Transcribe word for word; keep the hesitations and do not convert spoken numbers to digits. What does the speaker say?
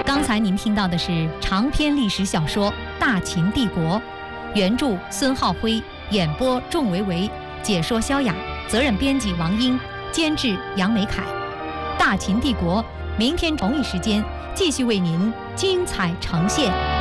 刚才您听到的是长篇历史小说《大秦帝国》，原著孙浩辉，演播仲维维，解说萧雅，责任编辑王英，监制杨梅凯。《大秦帝国》明天同一时间继续为您精彩呈现。